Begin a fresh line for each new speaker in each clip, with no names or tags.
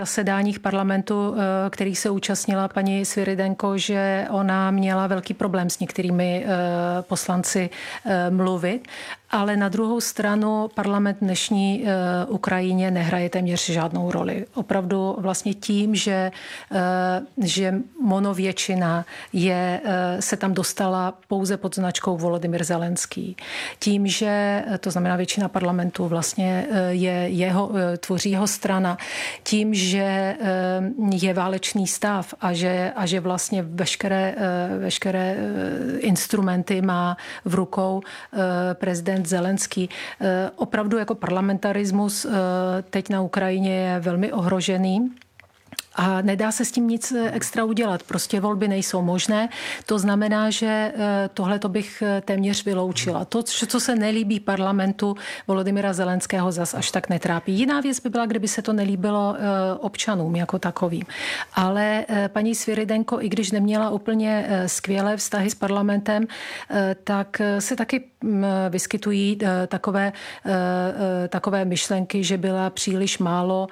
zasedáních parlamentu, kterých se účastnila paní Svyrydenko, že ona měla velký problém s některými poslanci mluvit. Ale na druhou stranu parlament dnešní Ukrajině nehraje téměř žádnou roli. Opravdu vlastně tím, že monovětšina se tam dostala pouze pod značkou Volodymyr Zelenský. Tím, že to znamená většina parlamentu vlastně tvoří jeho strana. Tím, že je válečný stav a že vlastně veškeré instrumenty má v rukou prezident Zelenský. Opravdu jako parlamentarismus teď na Ukrajině je velmi ohrožený. A nedá se s tím nic extra udělat. Prostě volby nejsou možné. To znamená, že tohleto bych téměř vyloučila. To, co se nelíbí parlamentu Volodymyra Zelenského, zas až tak netrápí. Jiná věc by byla, kdyby se to nelíbilo občanům jako takovým. Ale paní Svyrydenko, i když neměla úplně skvělé vztahy s parlamentem, tak se taky vyskytují takové myšlenky, že byla příliš málo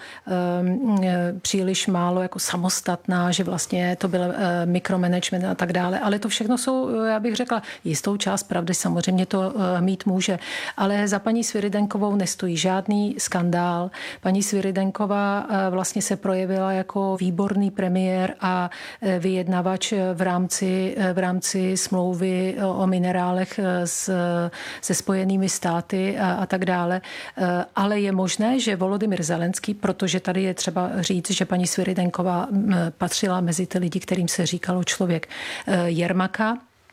jako samostatná, že vlastně to byl mikromanagement a tak dále. Ale to všechno jsou, já bych řekla, jistou část pravdy, samozřejmě to mít může. Ale za paní Svyrydenkovou nestojí žádný skandál. Paní Svyrydenková vlastně se projevila jako výborný premiér a vyjednavač v rámci smlouvy o minerálech se Spojenými státy a tak dále. Ale je možné, že Volodymyr Zelenský, protože tady je třeba říct, že paní Svyrydenková patřila mezi ty lidi, kterým se říkalo člověk Jermaka,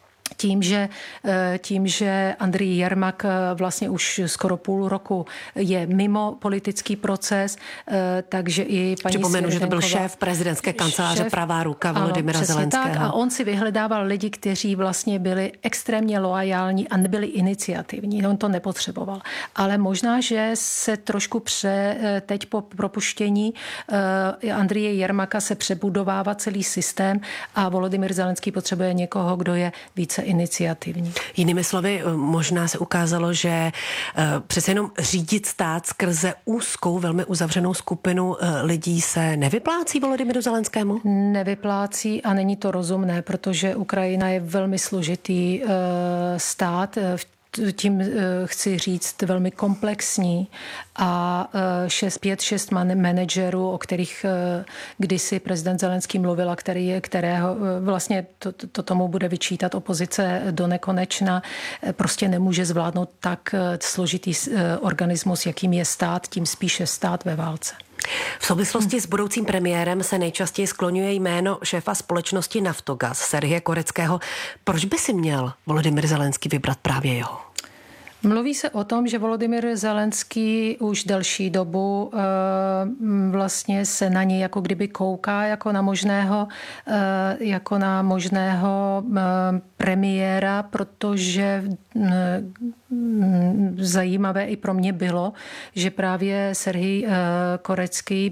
tím, že Andrej Jermak vlastně už skoro půl roku je mimo politický proces, takže i paní
Připomenu, že to byl šéf prezidentské kanceláře, pravá ruka Volodymyra Zelenského.
Tak, a on si vyhledával lidi, kteří vlastně byli extrémně loajální a nebyli iniciativní. On to nepotřeboval. Ale možná, že se trošku teď po propuštění Andreje Jermaka se přebudovává celý systém a Volodymyr Zelenský potřebuje někoho, kdo je více iniciativní.
Jinými slovy, možná se ukázalo, že přece jenom řídit stát skrze úzkou, velmi uzavřenou skupinu lidí se nevyplácí Volodymyru Zelenskému?
Nevyplácí a není to rozumné, protože Ukrajina je velmi složitý stát, tím chci říct velmi komplexní a 5-6 manažerů, o kterých kdysi prezident Zelenský mluvil a kterého vlastně to tomu bude vyčítat opozice do nekonečna, prostě nemůže zvládnout tak složitý organismus, jakým je stát, tím spíše stát ve válce.
V souvislosti s budoucím premiérem se nejčastěji skloňuje jméno šéfa společnosti Naftogaz, Serhije Koreckého. Proč by si měl Volodymyr Zelenský vybrat právě jeho?
Mluví se o tom, že Volodymyr Zelenský už delší dobu vlastně se na něj jako kdyby kouká jako na možného premiéra, protože zajímavé i pro mě bylo, že právě Serhij Korecký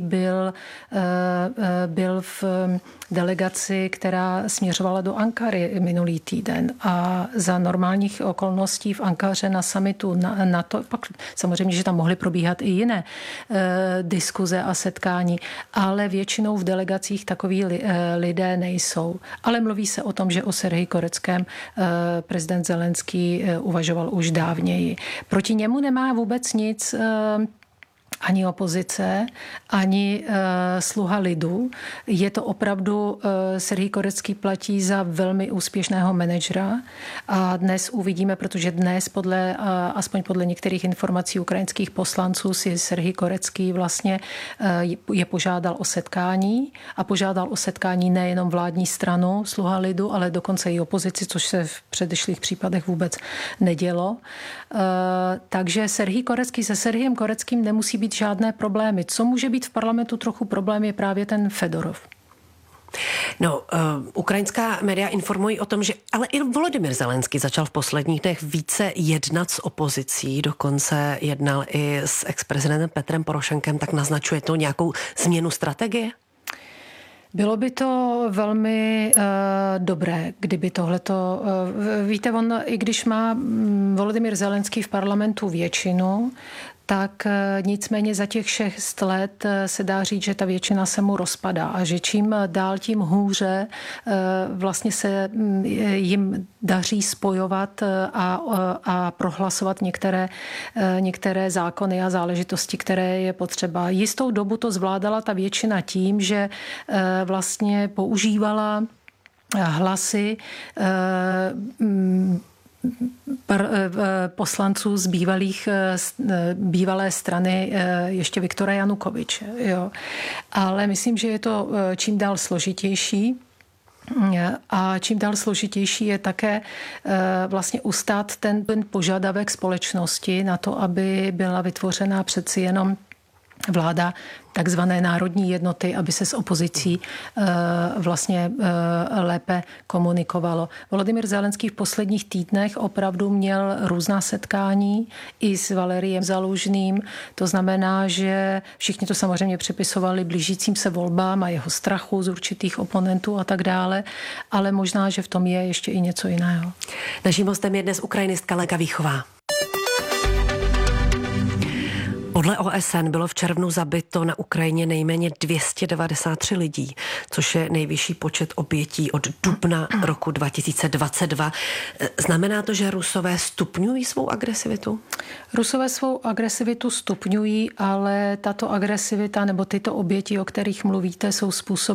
byl v delegaci, která směřovala do Ankary minulý týden a za normálních okolností v Ankaře na summitu NATO, pak samozřejmě, že tam mohly probíhat i jiné diskuze a setkání, ale většinou v delegacích takoví lidé nejsou. Ale mluví se o tom, že o Serhiji Koreckém prezident Zelenský uvažoval už dávněji. Proti němu nemá vůbec nic ani opozice, ani sluha lidu. Je to opravdu, Serhij Korecký platí za velmi úspěšného manažera a dnes uvidíme, protože dnes aspoň podle některých informací ukrajinských poslanců si Serhij Korecký vlastně je požádal o setkání a požádal o setkání nejenom vládní stranu sluha lidu, ale dokonce i opozici, což se v předešlých případech vůbec nedělo. Takže Serhij Korecký se Serhijem Koreckým nemusí být žádné problémy. Co může být v parlamentu trochu problém, je právě ten Fedorov.
No, ukrajinská média informují o tom, že ale i Volodymyr Zelenský začal v posledních dnech více jednat s opozicí, dokonce jednal i s exprezidentem Petrem Porošenkem, tak naznačuje to nějakou změnu strategie?
Bylo by to velmi dobré, kdyby tohleto... víte, i když má Volodymyr Zelenský v parlamentu většinu, tak nicméně za těch 6 let se dá říct, že ta většina se mu rozpadá a že čím dál, tím hůře vlastně se jim daří spojovat a prohlasovat některé zákony a záležitosti, které je potřeba. Jistou dobu to zvládala ta většina tím, že vlastně používala hlasy poslanců z bývalé strany ještě Viktora Janukovyče. Jo. Ale myslím, že je to čím dál složitější. A čím dál složitější je také vlastně ustát ten požadavek společnosti na to, aby byla vytvořena přeci jenom vláda takzvané národní jednoty, aby se s opozicí vlastně lépe komunikovalo. Volodymyr Zelenský v posledních týdnech opravdu měl různá setkání i s Valeriem Zalužným. To znamená, že všichni to samozřejmě připisovali blížícím se volbám a jeho strachu z určitých oponentů a tak dále, ale možná, že v tom je ještě i něco jiného.
Naším hostem je dnes ukrajinistka Lenka Víchová. Podle OSN bylo v červnu zabito na Ukrajině nejméně 293 lidí, což je nejvyšší počet obětí od dubna roku 2022. Znamená to, že Rusové stupňují svou agresivitu?
Rusové svou agresivitu stupňují, ale tato agresivita nebo tyto oběti, o kterých mluvíte, jsou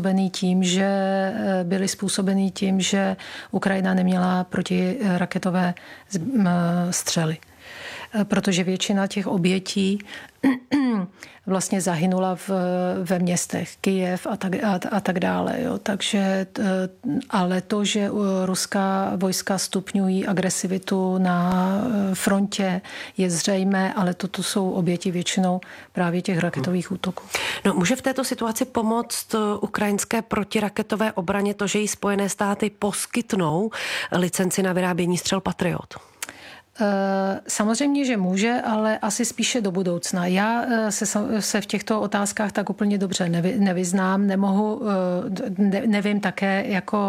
byly způsobeny tím, že Ukrajina neměla protiraketové střely. Protože většina těch obětí vlastně zahynula ve městech Kyjev a tak dále. Jo. Takže, ale to, že ruská vojska stupňují agresivitu na frontě, je zřejmé, ale toto jsou oběti většinou právě těch raketových útoků.
No, může v této situaci pomoct ukrajinské protiraketové obraně to, že jí Spojené státy poskytnou licenci na vyrábění střel Patriot?
Samozřejmě, že může, ale asi spíše do budoucna. Já se v těchto otázkách tak úplně dobře nevyznám, nevím také,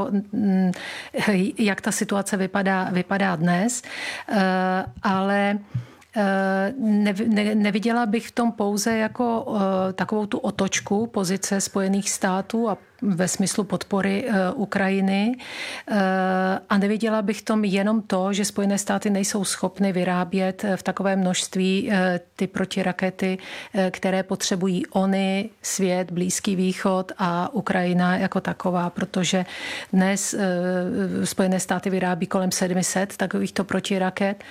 jak ta situace vypadá dnes, ale neviděla bych v tom pouze jako takovou tu otočku pozice Spojených států a ve smyslu podpory Ukrajiny a neviděla bych v tom jenom to, že Spojené státy nejsou schopny vyrábět v takové množství ty protirakety, které potřebují oni, svět, Blízký východ a Ukrajina jako taková, protože dnes Spojené státy vyrábí kolem 700 takovýchto protiraket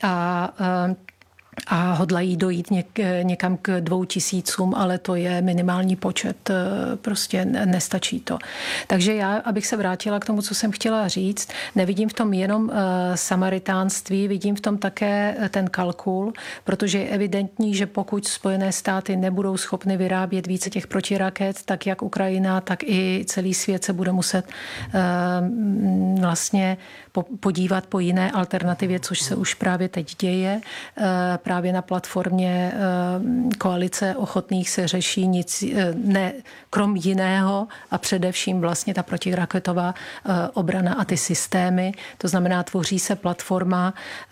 a hodlají dojít někam k 2000, ale to je minimální počet, prostě nestačí to. Takže já, abych se vrátila k tomu, co jsem chtěla říct, nevidím v tom jenom samaritánství, vidím v tom také ten kalkul, protože je evidentní, že pokud Spojené státy nebudou schopny vyrábět více těch protiraket, tak jak Ukrajina, tak i celý svět se bude muset vlastně podívat po jiné alternativě, což se už právě teď děje. Právě na platformě koalice ochotných se řeší nic, ne, krom jiného a především vlastně ta protiraketová obrana a ty systémy. To znamená, tvoří se platforma,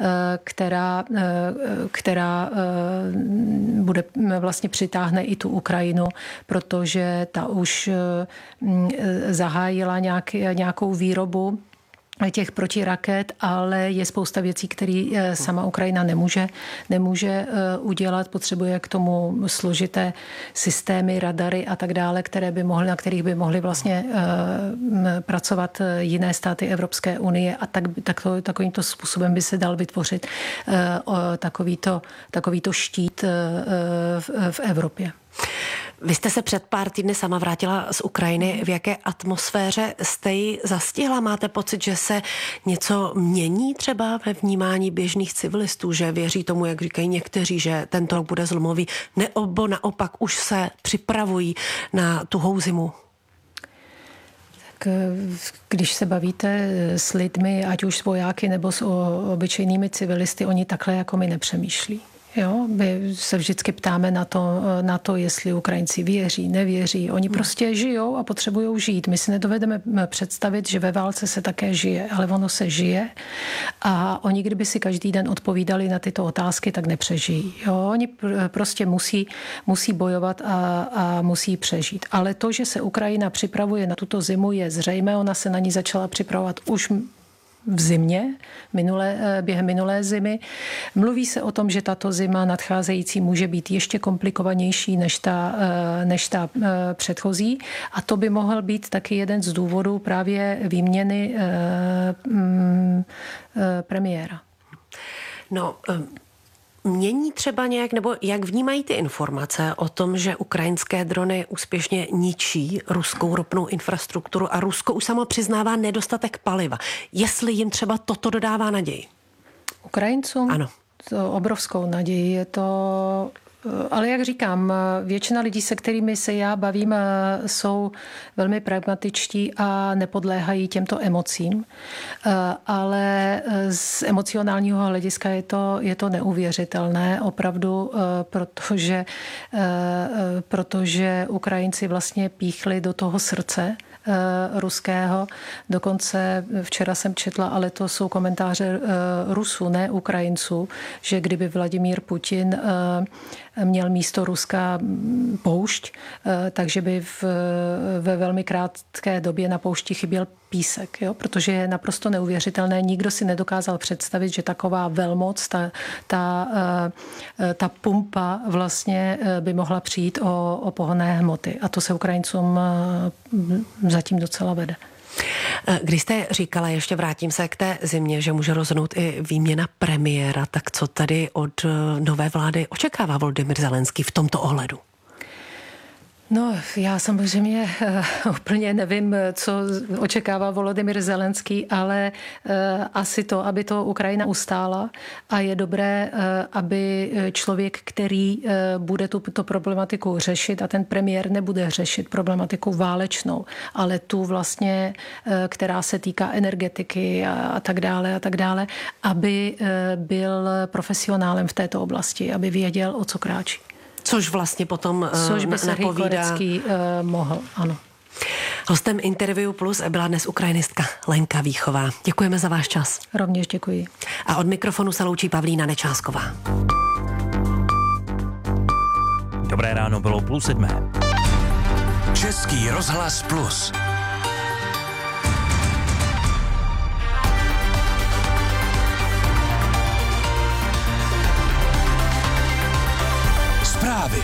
která bude vlastně přitáhne i tu Ukrajinu, protože ta už zahájila nějakou výrobu těch protiraket, ale je spousta věcí, které sama Ukrajina nemůže udělat. Potřebuje k tomu složité systémy, radary a tak dále, na kterých by mohly vlastně pracovat jiné státy Evropské unie a takovýmto způsobem by se dal vytvořit takovýto štít v Evropě.
Vy jste se před pár týdny sama vrátila z Ukrajiny. V jaké atmosféře jste ji zastihla? Máte pocit, že se něco mění třeba ve vnímání běžných civilistů, že věří tomu, jak říkají někteří, že tento rok bude zlomový, nebo naopak už se připravují na tuhou zimu?
Tak když se bavíte s lidmi, ať už s vojáky nebo s obyčejnými civilisty, oni takhle jako my nepřemýšlí. Jo, my se vždycky ptáme na to, jestli Ukrajinci věří, nevěří. Oni prostě žijou a potřebují žít. My si nedovedeme představit, že ve válce se také žije, ale ono se žije a oni, kdyby si každý den odpovídali na tyto otázky, tak nepřežijí. Jo, oni prostě musí bojovat a musí přežít. Ale to, že se Ukrajina připravuje na tuto zimu, je zřejmé. Ona se na ní začala připravovat už v zimě, během minulé zimy. Mluví se o tom, že tato zima nadcházející může být ještě komplikovanější než ta předchozí a to by mohl být taky jeden z důvodů právě výměny premiéra.
No, mění třeba nějak, nebo jak vnímají ty informace o tom, že ukrajinské drony úspěšně ničí ruskou ropnou infrastrukturu a Rusko už samo přiznává nedostatek paliva. Jestli jim třeba toto dodává naději?
Ukrajincům?
Ano.
To obrovskou naději. Je to... Ale jak říkám, většina lidí, se kterými se já bavím, jsou velmi pragmatičtí a nepodléhají těmto emocím. Ale z emocionálního hlediska je to neuvěřitelné opravdu, protože Ukrajinci vlastně píchli do toho srdce ruského. Dokonce včera jsem četla, ale to jsou komentáře Rusů, ne Ukrajinců, že kdyby Vladimír Putin měl místo Ruska poušť, takže by ve velmi krátké době na poušti chyběl písek, jo? Protože je naprosto neuvěřitelné. Nikdo si nedokázal představit, že taková velmoc, ta pumpa vlastně by mohla přijít o pohonné hmoty. A to se Ukrajincům zatím docela vede.
Když jste říkala, ještě vrátím se k té zimě, že může rozhodnout i výměna premiéra, tak co tady od nové vlády očekává Volodymyr Zelenský v tomto ohledu?
No, já samozřejmě úplně nevím, co očekává Volodymyr Zelenský, ale asi to, aby to Ukrajina ustála a je dobré, aby člověk, který bude tuto problematiku řešit a ten premiér nebude řešit problematiku válečnou, ale tu vlastně, která se týká energetiky a tak dále, aby byl profesionálem v této oblasti, aby věděl, o co kráčí.
Což vlastně potom
by Serhij Korecký mohl, ano.
Hostem Interview Plus byla dnes ukrajinistka Lenka Víchová. Děkujeme za váš čas.
Rovněž děkuji.
A od mikrofonu se loučí Pavlína Nečásková.
Dobré ráno, bylo 6:30.
Český rozhlas Plus. Zprávy.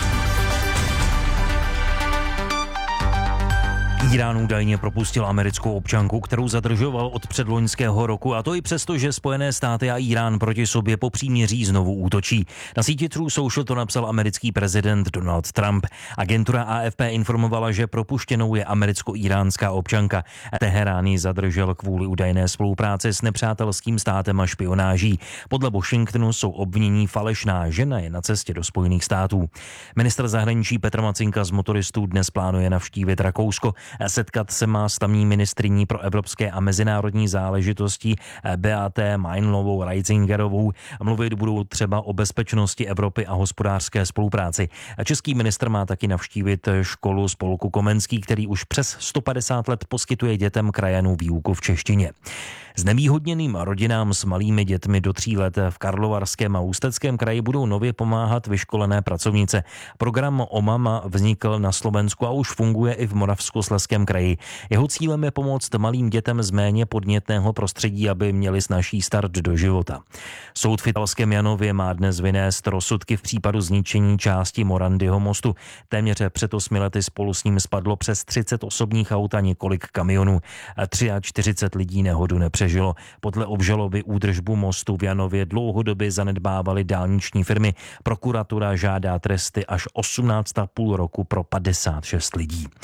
Írán údajně propustil americkou občanku, kterou zadržoval od předloňského roku, a to i přesto, že Spojené státy a Írán proti sobě po příměří znovu útočí. Na síti True Social to napsal americký prezident Donald Trump. Agentura AFP informovala, že propuštěnou je americko-íránská občanka. Teherán ji zadržel kvůli údajné spolupráci s nepřátelským státem a špionáží. Podle Washingtonu jsou obvinění falešná, žena je na cestě do Spojených států. Ministr zahraničí Petr Macinka z motoristů dnes plánuje navštívit Rakousko. Setkat se má s tamní ministryní pro evropské a mezinárodní záležitosti Beate Meinlovou-Reitzingerovou. Mluvit budou třeba o bezpečnosti Evropy a hospodářské spolupráci. Český ministr má taky navštívit školu spolku Komenský, který už přes 150 let poskytuje dětem krajanů výuku v češtině. Znevýhodněným rodinám s malými dětmi do 3 let v Karlovarském a Ústeckém kraji budou nově pomáhat vyškolené pracovnice. Program OMAMA vznikl na Slovensku a už funguje i v Moravskoslezském kraji. Jeho cílem je pomoct malým dětem z méně podnětného prostředí, aby měli snazší start do života. Soud v italském Janově má dnes vynést rozsudky v případu zničení části Morandyho mostu. Téměř před 8 lety spolu s ním spadlo přes 30 osobních aut a několik kamionů. 43 lidí nehodu nepřežilo. Podle obžaloby údržbu mostu v Janově dlouhodobě zanedbávaly dálniční firmy. Prokuratura žádá tresty až 18,5 roku pro 56 lidí.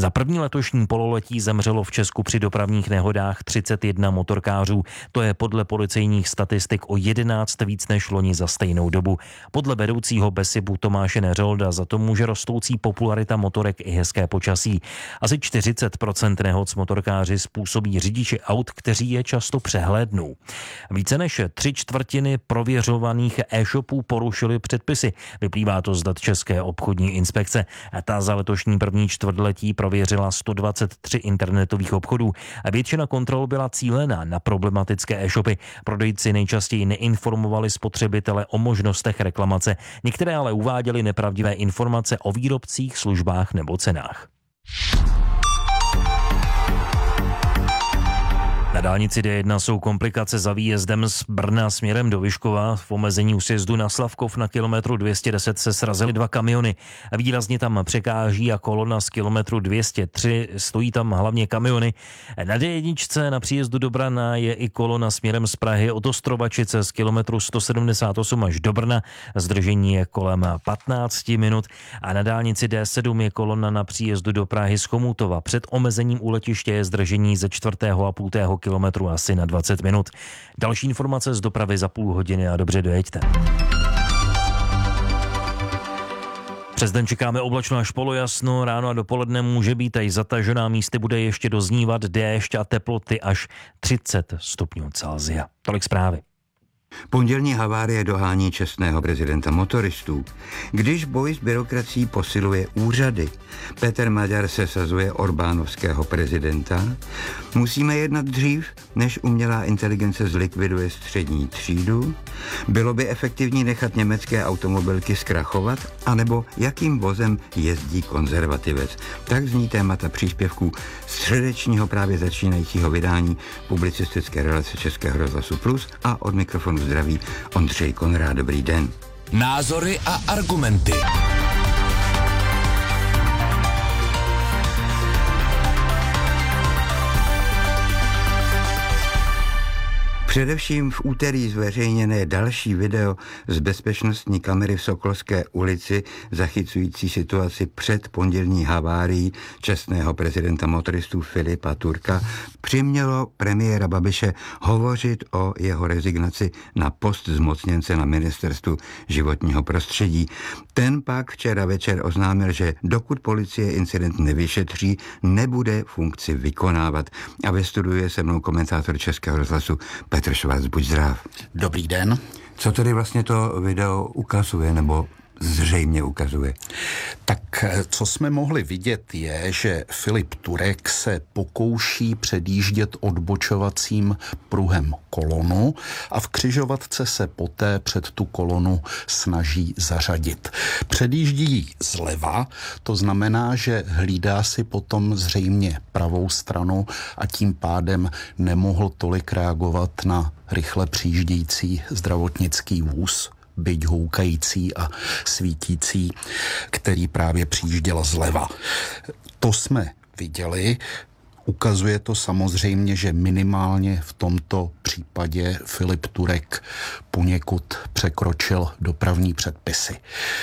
Za první letošní pololetí zemřelo v Česku při dopravních nehodách 31 motorkářů. To je podle policejních statistik o 11 víc než loni za stejnou dobu. Podle vedoucího BESIPu Tomáše Neřolda za to může rostoucí popularita motorek i hezké počasí. Asi 40% nehod s motorkáři způsobí řidiči aut, kteří je často přehlédnou. Více než 3/4 prověřovaných e-shopů porušily předpisy. Vyplývá to z dat České obchodní inspekce. Ta za letošní první čtvrtletí prověřila 123 internetových obchodů. Většina kontrol byla cílená na problematické e-shopy. Prodejci nejčastěji neinformovali spotřebitele o možnostech reklamace. Některé ale uváděly nepravdivé informace o výrobcích, službách nebo cenách. Na dálnici D1 jsou komplikace za výjezdem z Brna směrem do Vyškova. V omezení u sjezdu na Slavkov na kilometru 210 se srazily 2 kamiony. Výrazně tam překáží a kolona z kilometru 203, stojí tam hlavně kamiony. Na D1 na příjezdu do Brna je i kolona směrem z Prahy od Ostrovačice z kilometru 178 až do Brna. Zdržení je kolem 15 minut. A na dálnici D7 je kolona na příjezdu do Prahy z Chomutova. Před omezením u letiště je zdržení ze 4,5 kilometru asi na 20 minut. Další informace z dopravy za půl hodiny a dobře dojeďte. Přes den čekáme oblačno až polojasno, ráno a dopoledne může být aj zatažená, místy bude ještě doznívat déšť a teploty až 30 stupňů Celsia. Tolik zprávy.
Pondělní havárie dohání čestného prezidenta motoristů. Když boj s byrokracií posiluje úřady, Petr Maďar se sazuje Orbánovského prezidenta, musíme jednat dřív, než umělá inteligence zlikviduje střední třídu, bylo by efektivní nechat německé automobilky zkrachovat, anebo jakým vozem jezdí konzervativec. Tak zní témata příspěvků středečního právě začínajícího vydání publicistické relace Českého rozhlasu Plus a od mikrofonu zdraví Ondřej Konrád. Dobrý den.
Názory a argumenty.
Především v úterý zveřejněné další video z bezpečnostní kamery v Sokolské ulici zachycující situaci před pondělní havárií čestného prezidenta motoristů Filipa Turka přimělo premiéra Babiše hovořit o jeho rezignaci na post zmocněnce na ministerstvu životního prostředí. Ten pak včera večer oznámil, že dokud policie incident nevyšetří, nebude funkci vykonávat. A ve studiu je se mnou komentátor Českého rozhlasu Petr Švarc, buď zdrav.
Dobrý den.
Co tedy vlastně to video ukazuje, nebo zřejmě ukazuje?
Tak co jsme mohli vidět je, že Filip Turek se pokouší předjíždět odbočovacím pruhem kolonu a v křižovatce se poté před tu kolonu snaží zařadit. Předjíždí ji zleva, to znamená, že hlídá si potom zřejmě pravou stranu a tím pádem nemohl tolik reagovat na rychle přijíždějící zdravotnický vůz, byť houkající a svítící, který právě přijížděl zleva. To jsme viděli. Ukazuje to samozřejmě, že minimálně v tomto případě Filip Turek poněkud překročil dopravní předpisy.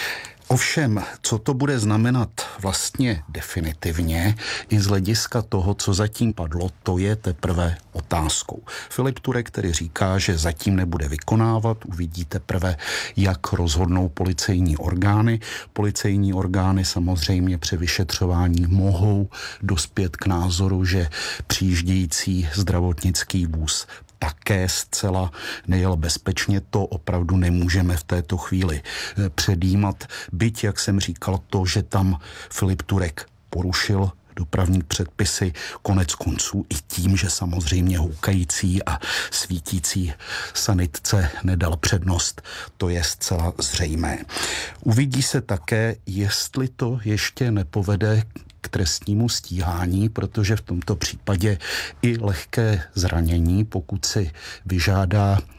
Ovšem, co to bude znamenat vlastně definitivně, i z hlediska toho, co zatím padlo, to je teprve otázkou. Filip Turek tedy říká, že zatím nebude vykonávat, uvidí teprve, jak rozhodnou policejní orgány. Policejní orgány samozřejmě při vyšetřování mohou dospět k názoru, že přijíždějící zdravotnický vůz také zcela nejel bezpečně, to opravdu nemůžeme v této chvíli předjímat. Byť, jak jsem říkal, to, že tam Filip Turek porušil dopravní předpisy, konec konců i tím, že samozřejmě houkající a svítící sanitce nedal přednost, to je zcela zřejmé. Uvidí se také, jestli to ještě nepovede k trestnímu stíhání, protože v tomto případě i lehké zranění, pokud si vyžádá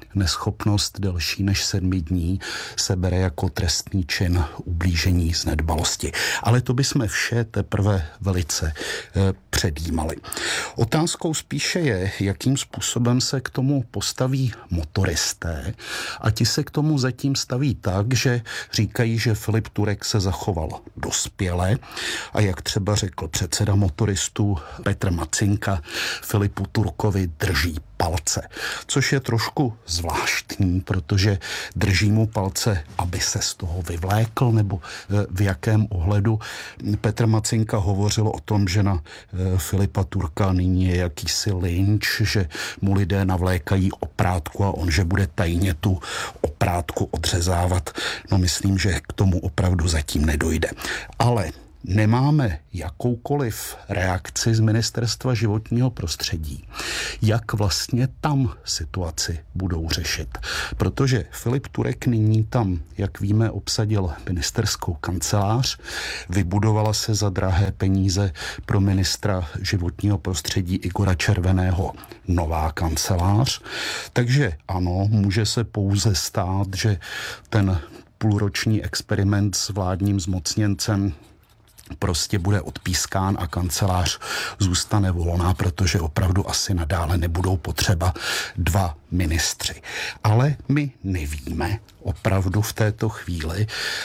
neschopnost delší než 7 dní se bere jako trestný čin ublížení z nedbalosti. Ale to bychom vše teprve velice předjímali. Otázkou spíše je, jakým způsobem se k tomu postaví motoristé, a ti se k tomu zatím staví tak, že říkají, že Filip Turek se zachoval dospěle a jak třeba řekl předseda motoristů Petr Macinka, Filipu Turkovi drží palce. Což je trošku zvláštní, protože drží mu palce, aby se z toho vyvlékl, nebo v jakém ohledu. Petr Macinka hovořil o tom, že na Filipa Turka nyní je jakýsi lynč, že mu lidé navlékají oprátku a on, že bude tajně tu oprátku odřezávat. No myslím, že k tomu opravdu zatím nedojde. Ale nemáme jakoukoliv reakci z Ministerstva životního prostředí, jak vlastně tam situaci budou řešit. Protože Filip Turek nyní tam, jak víme, obsadil ministerskou kancelář, vybudovala se za drahé peníze pro ministra životního prostředí Igora Červeného nová kancelář. Takže ano, může se pouze stát, že ten půlroční experiment s vládním zmocněncem prostě bude odpískán a kancelář zůstane volná, protože opravdu asi nadále nebudou potřeba 2 ministři. Ale my nevíme opravdu v této chvíli,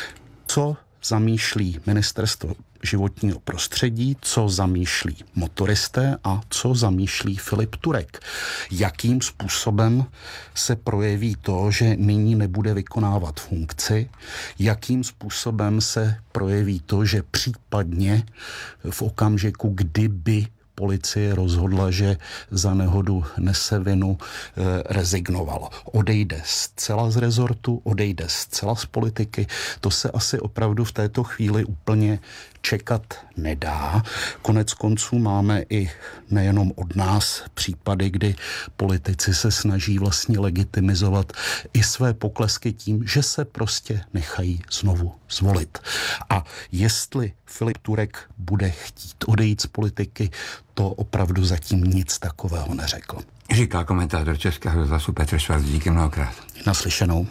co zamýšlí Ministerstvo životního prostředí, co zamýšlí motoristé a co zamýšlí Filip Turek. Jakým způsobem se projeví to, že nyní nebude vykonávat funkci, jakým způsobem se projeví to, že případně v okamžiku, kdyby policie rozhodla, že za nehodu nese vinu, rezignoval. Odejde zcela z rezortu, odejde zcela z politiky. To se asi opravdu v této chvíli úplně čekat nedá. Konec konců máme i nejenom od nás případy, kdy politici se snaží vlastně legitimizovat i své poklesky tím, že se prostě nechají znovu zvolit. A jestli Filip Turek bude chtít odejít z politiky, to opravdu zatím nic takového neřekl.
Říká komentátor Českého rozhlasu Petr Schwarz. Díky mnohokrát.
Naslyšenou.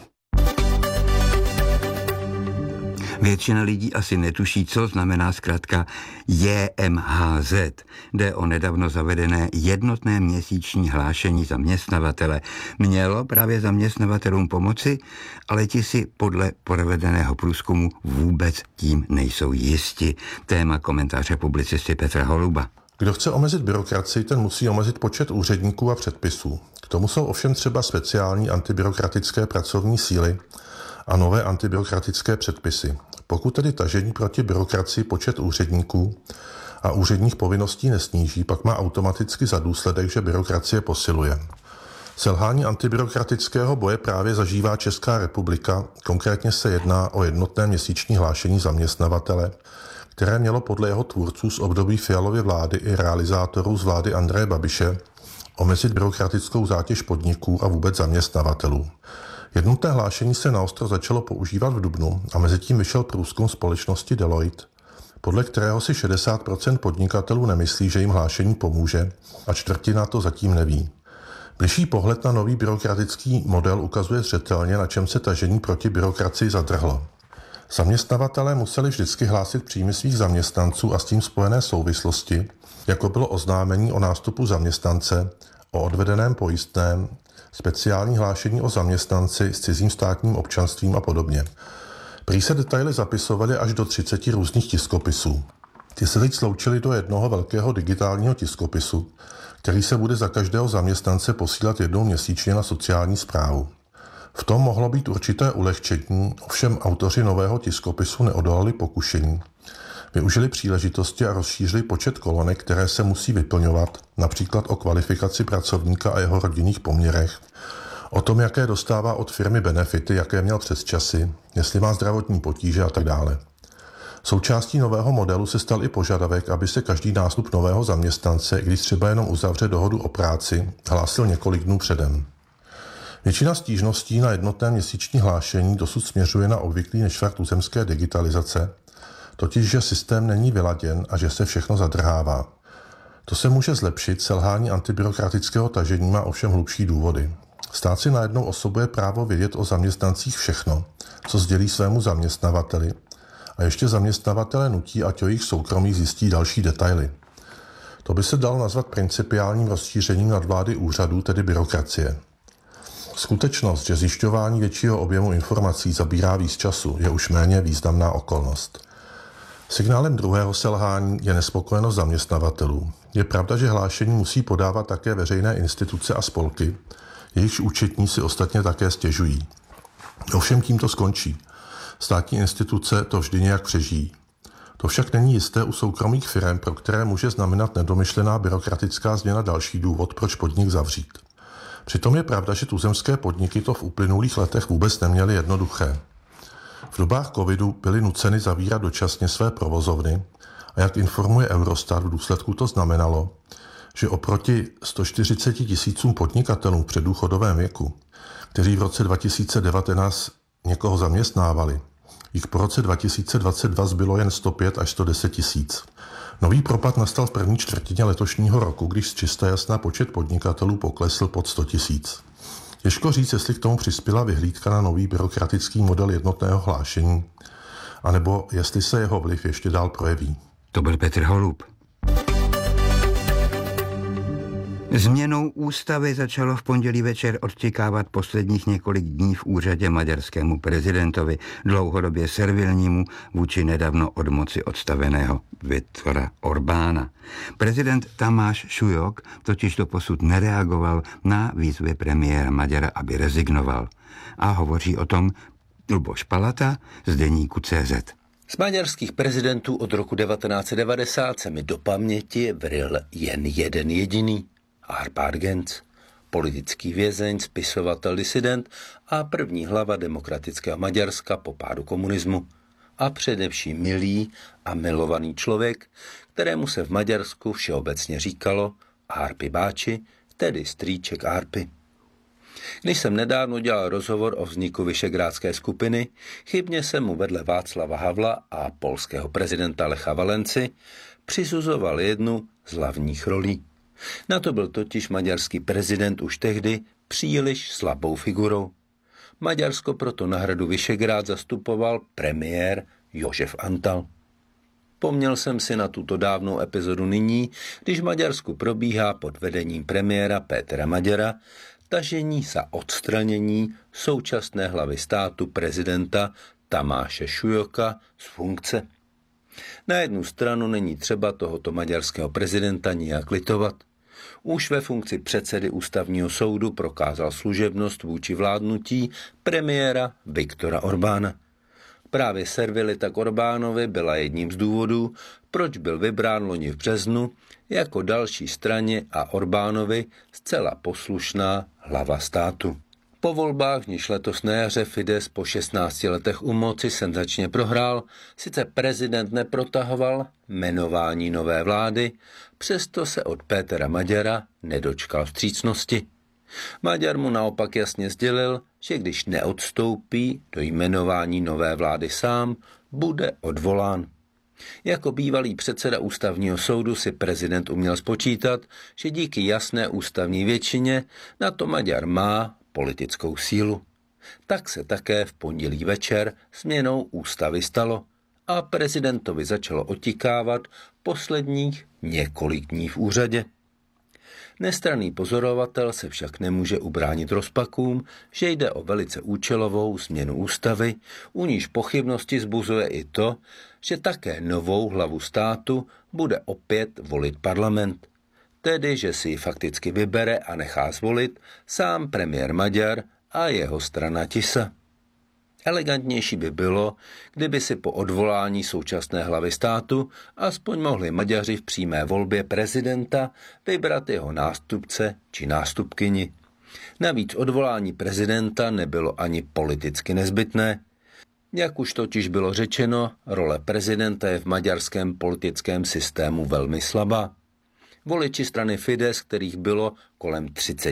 Většina lidí asi netuší, co znamená zkrátka JMHZ. Jde o nedávno zavedené jednotné měsíční hlášení zaměstnavatele. Mělo právě zaměstnavatelům pomoci, ale ti si podle provedeného průzkumu vůbec tím nejsou jisti. Téma komentáře publicisty Petra Holuba.
Kdo chce omezit byrokracii, ten musí omezit počet úředníků a předpisů. K tomu jsou ovšem třeba speciální antibyrokratické pracovní síly a nové antibyrokratické předpisy. Pokud tedy tažení proti byrokracii počet úředníků a úředních povinností nesníží, pak má automaticky za důsledek, že byrokracie posiluje. Selhání antibyrokratického boje právě zažívá Česká republika, konkrétně se jedná o jednotné měsíční hlášení zaměstnavatele, které mělo podle jeho tvůrců z období Fialovy vlády i realizátorů z vlády Andreje Babiše omezit byrokratickou zátěž podniků a vůbec zaměstnavatelů. Jednotné hlášení se naostro začalo používat v dubnu a mezitím vyšel průzkum společnosti Deloitte, podle kterého si 60% podnikatelů nemyslí, že jim hlášení pomůže a čtvrtina to zatím neví. Bližší pohled na nový byrokratický model ukazuje zřetelně, na čem se tažení proti byrokracii zadrhlo. Zaměstnavatelé museli vždycky hlásit příjmy svých zaměstnanců a s tím spojené souvislosti, jako bylo oznámení o nástupu zaměstnance, o odvedeném pojistném, speciální hlášení o zaměstnanci s cizím státním občanstvím a podobně. Prý se detaily zapisovaly až do 30 různých tiskopisů. Ty se teď sloučily do jednoho velkého digitálního tiskopisu, který se bude za každého zaměstnance posílat jednou měsíčně na sociální správu. V tom mohlo být určité ulehčení, ovšem autoři nového tiskopisu neodolali pokušení. Využili příležitosti a rozšířili počet kolonek, které se musí vyplňovat, například o kvalifikaci pracovníka a jeho rodinných poměrech, o tom, jaké dostává od firmy benefity, jaké měl přesčasy, jestli má zdravotní potíže a tak dále. Součástí nového modelu se stal i požadavek, aby se každý nástup nového zaměstnance, když třeba jenom uzavře dohodu o práci, hlásil několik dnů předem. Většina stížností na jednotné měsíční hlášení dosud směřuje na obvyklý nešvar tuzemské digitalizace, totiž, že systém není vyladěn a že se všechno zadrhává. To se může zlepšit, selhání antibyrokratického tažení má ovšem hlubší důvody. Stát si najednou osobuje právo vědět o zaměstnancích všechno, co sdělí svému zaměstnavateli, a ještě zaměstnavatele nutí, ať o jejich soukromí zjistí další detaily. To by se dalo nazvat principiálním rozšířením nadvlády úřadů, tedy byrokracie. Skutečnost, že zjišťování většího objemu informací zabírá víc času, je už méně významná okolnost. Signálem druhého selhání je nespokojenost zaměstnavatelů. Je pravda, že hlášení musí podávat také veřejné instituce a spolky, jejichž účetní si ostatně také stěžují. Ovšem tím to skončí. Státní instituce to vždy nějak přežijí. To však není jisté u soukromých firem, pro které může znamenat nedomyšlená byrokratická změna další důvod, proč podnik zavřít. Přitom je pravda, že tuzemské podniky to v uplynulých letech vůbec neměly jednoduché. V dobách covidu byly nuceny zavírat dočasně své provozovny a jak informuje Eurostat, v důsledku to znamenalo, že oproti 140 000 podnikatelům v předdůchodovém věku, kteří v roce 2019 někoho zaměstnávali, jich po roce 2022 zbylo jen 105 až 110 tisíc. Nový propad nastal v první čtvrtině letošního roku, když z čista jasná počet podnikatelů poklesl pod 100 tisíc. Těžko říct, jestli k tomu přispěla vyhlídka na nový byrokratický model jednotného hlášení, anebo jestli se jeho vliv ještě dál projeví.
To byl Petr Holub. Změnou ústavy začalo v pondělí večer odtikávat posledních několik dní v úřadě maďarskému prezidentovi, dlouhodobě servilnímu vůči nedávno od moci odstaveného Viktora Orbána. Prezident Tamáš Šujok totiž doposud nereagoval na výzvy premiéra Maďara, aby rezignoval. A hovoří o tom Luboš Palata z deníku CZ.
Z maďarských prezidentů od roku 1990 se mi do paměti vryl jen jeden jediný. Árpád Genc, politický vězeň, spisovatel, disident a první hlava demokratického Maďarska po pádu komunismu. A především milý a milovaný člověk, kterému se v Maďarsku všeobecně říkalo Árpi báči, tedy strýček Árpi. Když jsem nedávno dělal rozhovor o vzniku Visegrádské skupiny, chybně jsem mu vedle Václava Havla a polského prezidenta Lecha Valenci přisuzoval jednu z hlavních rolí. Na to byl totiž maďarský prezident už tehdy příliš slabou figurou. Maďarsko proto na hradu Visegrád zastupoval premiér Jožef Antal. Vzpomněl jsem si na tuto dávnou epizodu nyní, když v Maďarsku probíhá pod vedením premiéra Pétera Maďara tažení za odstranění současné hlavy státu prezidenta Tamáše Šujoka z funkce. Na jednu stranu není třeba tohoto maďarského prezidenta nijak litovat. Už ve funkci předsedy ústavního soudu prokázal služebnost vůči vládnutí premiéra Viktora Orbána. Právě servilita k Orbánovi byla jedním z důvodů, proč byl vybrán loni v březnu jako další straně a Orbánovi zcela poslušná hlava státu. Po volbách, v níž letos na jaře Fidesz po 16 letech u moci senzačně prohrál, sice prezident neprotahoval jmenování nové vlády, přesto se od Pétera Maďara nedočkal vstřícnosti. Maďar mu naopak jasně sdělil, že když neodstoupí do jmenování nové vlády sám, bude odvolán. Jako bývalý předseda ústavního soudu si prezident uměl spočítat, že díky jasné ústavní většině na to Maďar má politickou sílu. Tak se také v pondělí večer změnou ústavy stalo a prezidentovi začalo otikávat posledních několik dní v úřadě. Nestranný pozorovatel se však nemůže ubránit rozpakům, že jde o velice účelovou změnu ústavy, u níž pochybnosti zbuzuje i to, že také novou hlavu státu bude opět volit parlament. Tedy, že si ji fakticky vybere a nechá zvolit sám premiér Maďar a jeho strana Tisa. Elegantnější by bylo, kdyby si po odvolání současné hlavy státu aspoň mohli Maďaři v přímé volbě prezidenta vybrat jeho nástupce či nástupkyni. Navíc odvolání prezidenta nebylo ani politicky nezbytné. Jak už totiž bylo řečeno, role prezidenta je v maďarském politickém systému velmi slabá. Voliči strany Fidesz, kterých bylo kolem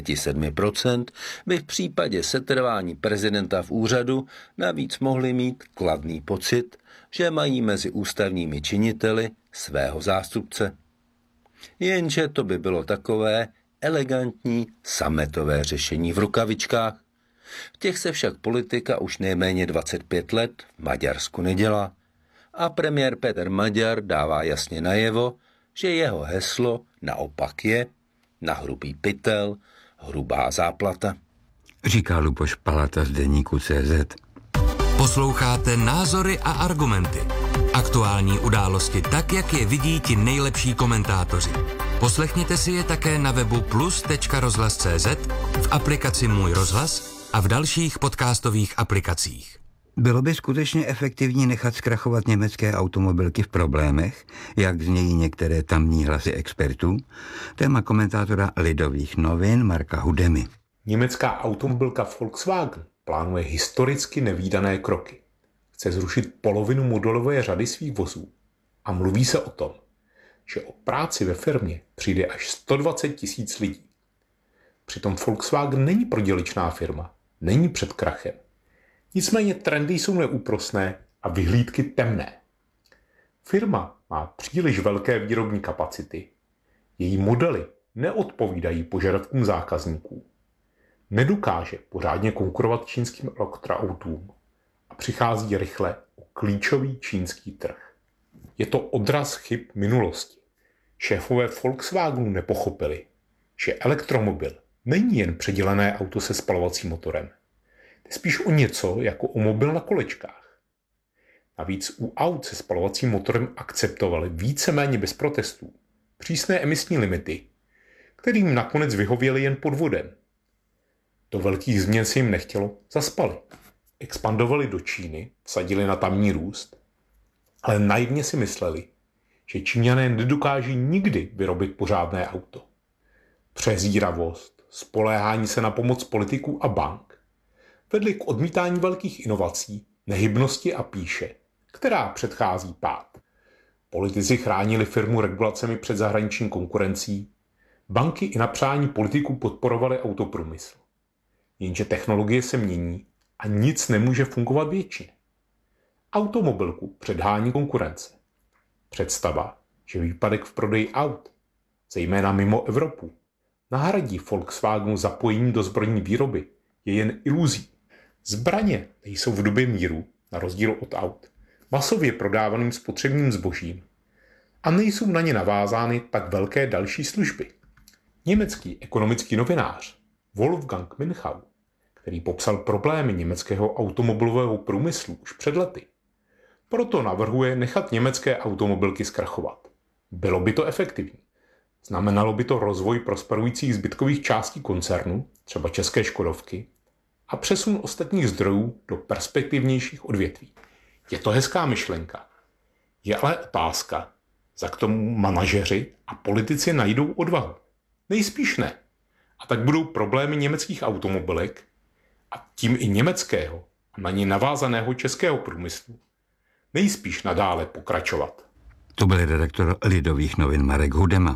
37%, by v případě setrvání prezidenta v úřadu navíc mohli mít kladný pocit, že mají mezi ústavními činiteli svého zástupce. Jenže to by bylo takové, elegantní sametové řešení v rukavičkách. V těch se však politika už nejméně 25 let v Maďarsku nedělá. A premiér Peter Maďar dává jasně najevo, že jeho heslo naopak je na hrubý pytel, hrubá záplata.
Říká Luboš Palata z deníku CZ.
Posloucháte Názory a argumenty. Aktuální události tak, jak je vidí ti nejlepší komentátoři. Poslechněte si je také na webu plus.rozhlas.cz, v aplikaci Můj rozhlas a v dalších podcastových aplikacích.
Bylo by skutečně efektivní nechat zkrachovat německé automobilky v problémech, jak znějí některé tamní hlasy expertů? Téma komentátora Lidových novin Marka Hudemy.
Německá automobilka Volkswagen plánuje historicky nevídané kroky. Chce zrušit polovinu modelové řady svých vozů a mluví se o tom, že o práci ve firmě přijde až 120 000 lidí. Přitom Volkswagen není prodělečná firma, není před krachem. Nicméně trendy jsou neúprosné a vyhlídky temné. Firma má příliš velké výrobní kapacity. Její modely neodpovídají požadavkům zákazníků. Nedokáže pořádně konkurovat čínským elektroautům a přichází rychle o klíčový čínský trh. Je to odraz chyb minulosti. Šéfové Volkswagenu nepochopili, že elektromobil není jen předělané auto se spalovacím motorem. Je spíš o něco jako o mobil na kolečkách. Navíc u aut se spalovacím motorem akceptovali víceméně bez protestů přísné emisní limity, kterým nakonec vyhověli jen podvodem. Do velkých změn se jim nechtělo, zaspali. Expandovali do Číny, vsadili na tamní růst, ale naivně si mysleli, že Číňané nedokáží nikdy vyrobit pořádné auto. Přezíravost, spoléhání se na pomoc politiků a bank vedly k odmítání velkých inovací, nehybnosti a pýše, která předchází pád. Politici chránili firmu regulacemi před zahraniční konkurencí, banky i na přání politiků podporovaly autoprůmysl. Jenže technologie se mění a nic nemůže fungovat věčně. Automobilku předhání konkurence. Představa, že výpadek v prodeji aut, zejména mimo Evropu, nahradí Volkswagenu zapojení do zbrojní výroby, je jen iluzí. Zbraně nejsou v době míru, na rozdíl od aut, masově prodávaným spotřebním zbožím a nejsou na ně navázány tak velké další služby. Německý ekonomický novinář Wolfgang Minchau, který popsal problémy německého automobilového průmyslu už před lety, proto navrhuje nechat německé automobilky zkrachovat. Bylo by to efektivní. Znamenalo by to rozvoj prosperujících zbytkových částí koncernu, třeba české Škodovky, a přesun ostatních zdrojů do perspektivnějších odvětví. Je to hezká myšlenka. Je ale otázka, za k tomu manažeři a politici najdou odvahu. Nejspíš ne. A tak budou problémy německých automobilek a tím i německého a na ně navázaného českého průmyslu nejspíš nadále pokračovat.
To byl redaktor Lidových novin Marek Hudema.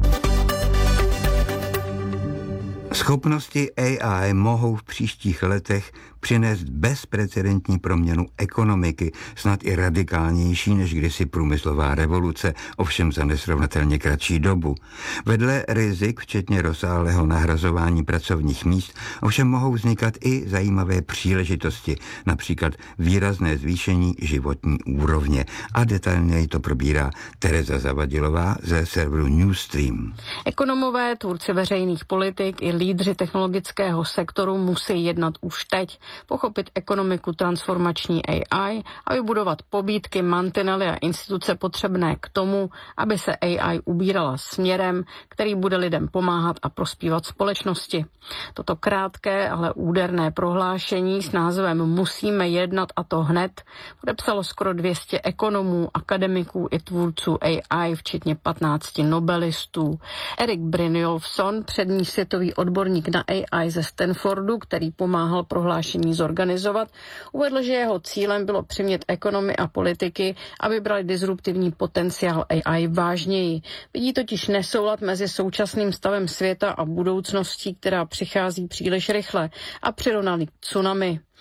Schopnosti AI mohou v příštích letech přinést bezprecedentní proměnu ekonomiky, snad i radikálnější než kdysi průmyslová revoluce, ovšem za nesrovnatelně kratší dobu. Vedle rizik, včetně rozsáhlého nahrazování pracovních míst, ovšem mohou vznikat i zajímavé příležitosti, například výrazné zvýšení životní úrovně. A detailněji to probírá Tereza Zavadilová ze serveru Newsstream.
Ekonomové, tvůrci veřejných politik i lídři technologického sektoru musí jednat už teď, pochopit ekonomiku transformační AI a vybudovat pobídky, mantinely a instituce potřebné k tomu, aby se AI ubírala směrem, který bude lidem pomáhat a prospívat společnosti. Toto krátké, ale úderné prohlášení s názvem Musíme jednat a to hned podepsalo skoro 200 ekonomů, akademiků i tvůrců AI, včetně 15 nobelistů. Erik Brynjolfsson, přední světový odborník na AI ze Stanfordu, který pomáhal prohlášení zorganizovat, uvedl, že jeho cílem bylo přimět ekonomy a politiky, aby brali disruptivní potenciál AI vážněji. Vidí totiž nesoulad mezi současným stavem světa a budoucností, která přichází příliš rychle, a přirovnali k tsunami.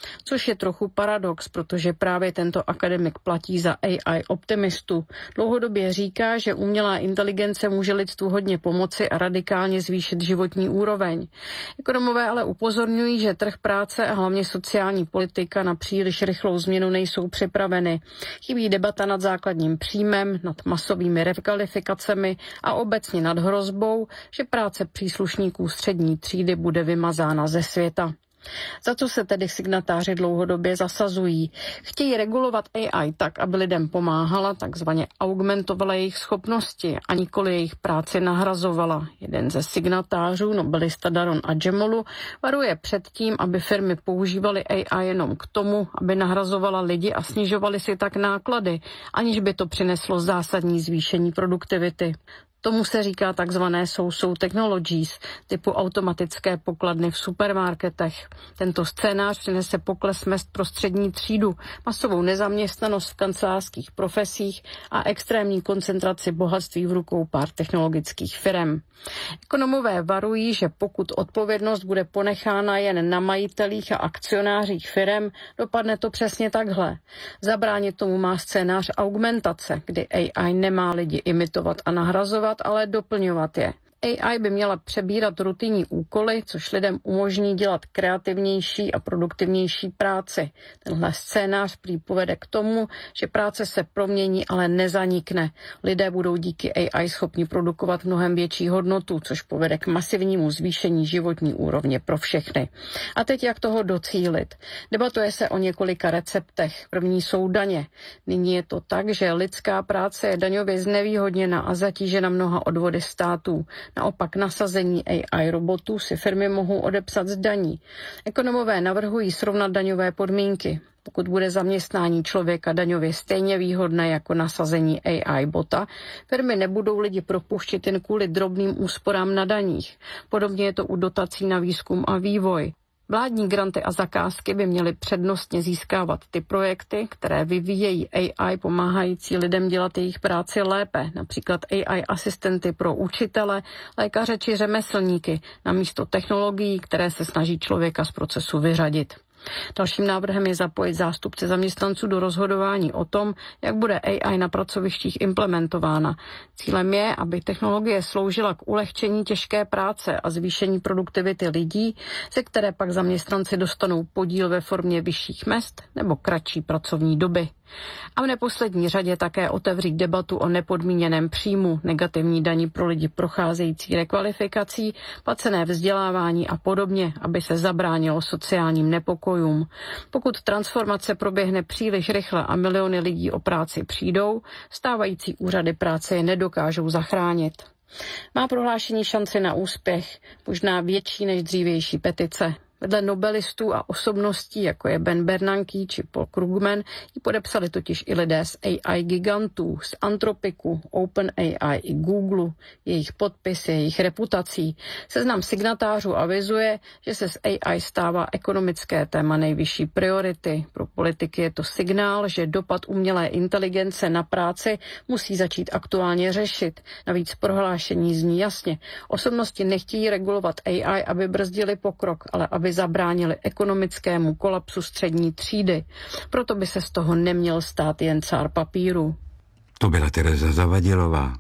Což je trochu paradox, protože právě tento akademik platí za AI optimistu. Dlouhodobě říká, že umělá inteligence může lidstvu hodně pomoci a radikálně zvýšit životní úroveň. Ekonomové ale upozorňují, že trh práce a hlavně sociální politika na příliš rychlou změnu nejsou připraveny. Chybí debata nad základním příjmem, nad masovými rekvalifikacemi a obecně nad hrozbou, že práce příslušníků střední třídy bude vymazána ze světa. Za co se tedy signatáři dlouhodobě zasazují? Chtějí regulovat AI tak, aby lidem pomáhala, takzvaně augmentovala jejich schopnosti a nikoli jejich práci nahrazovala. Jeden ze signatářů, nobelista Daron Acemoglu, varuje před tím, aby firmy používaly AI jenom k tomu, aby nahrazovala lidi a snižovaly si tak náklady, aniž by to přineslo zásadní zvýšení produktivity. Tomu se říká takzvané so-so technologies, typu automatické pokladny v supermarketech. Tento scénář přinese pokles mezd pro střední třídu, masovou nezaměstnanost v kancelářských profesích a extrémní koncentraci bohatství v rukou pár technologických firem. Ekonomové varují, že pokud odpovědnost bude ponechána jen na majitelích a akcionářích firem, dopadne to přesně takhle. Zabránit tomu má scénář augmentace, kdy AI nemá lidi imitovat a nahrazovat, ale doplňovat je. AI by měla přebírat rutinní úkoly, což lidem umožní dělat kreativnější a produktivnější práci. Tenhle scénář prý povede k tomu, že práce se promění, ale nezanikne. Lidé budou díky AI schopni produkovat mnohem větší hodnotu, což povede k masivnímu zvýšení životní úrovně pro všechny. A teď jak toho docílit? Debatuje se o několika receptech. První jsou daně. Nyní je to tak, že lidská práce je daňově znevýhodněna a zatížena mnoha odvody států. Naopak nasazení AI robotů si firmy mohou odepsat z daní. Ekonomové navrhují srovnat daňové podmínky. Pokud bude zaměstnání člověka daňově stejně výhodné jako nasazení AI bota, firmy nebudou lidi propouštět jen kvůli drobným úsporám na daních. Podobně je to u dotací na výzkum a vývoj. Vládní granty a zakázky by měly přednostně získávat ty projekty, které vyvíjejí AI pomáhající lidem dělat jejich práci lépe, například AI asistenty pro učitele, lékaře či řemeslníky, namísto technologií, které se snaží člověka z procesu vyřadit. Dalším návrhem je zapojit zástupce zaměstnanců do rozhodování o tom, jak bude AI na pracovištích implementována. Cílem je, aby technologie sloužila k ulehčení těžké práce a zvýšení produktivity lidí, ze které pak zaměstnanci dostanou podíl ve formě vyšších mezd nebo kratší pracovní doby. A v neposlední řadě také otevřít debatu o nepodmíněném příjmu, negativní dani pro lidi procházející rekvalifikací, placené vzdělávání a podobně, aby se zabránilo sociálním nepokojům. Pokud transformace proběhne příliš rychle a miliony lidí o práci přijdou, stávající úřady práce je nedokážou zachránit. Má prohlášení šanci na úspěch, možná větší než dřívější petice. Vedle nobelistů a osobností, jako je Ben Bernanke či Paul Krugman, ji podepsali totiž i lidé z AI gigantů, z Anthropicu, OpenAI i Google, jejich podpisy, jejich reputací. Seznam signatářů avizuje, že se z AI stává ekonomické téma nejvyšší priority. Pro politiky je to signál, že dopad umělé inteligence na práci musí začít aktuálně řešit. Navíc prohlášení zní jasně. Osobnosti nechtějí regulovat AI, aby brzdili pokrok, ale aby zabránili ekonomickému kolapsu střední třídy. Proto by se z toho neměl stát jen cár papíru.
To byla Tereza Zavadilová.